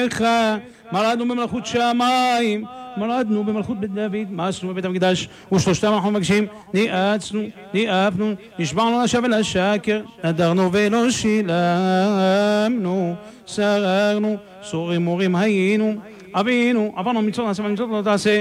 עליך, מרדנו במלכות שמיים, מרדנו במלכות בית דוד, מאסנו בבית המקדש, ושלושתם אנחנו מבקשים, ניאצנו, ניאפנו, נשבענו לשב ולשקר, נדרנו ולא שילמנו, שררנו, סורים מורים היינו, אבינו, עברנו מצוות נעשה ומצוות לא תעשה,